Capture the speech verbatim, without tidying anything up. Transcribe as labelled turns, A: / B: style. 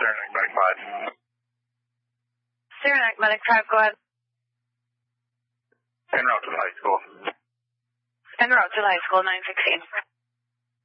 A: Saranac Medic five.
B: Saranac Medic five, go ahead.
A: En route to the high school.
B: En route to the high school, nine sixteen.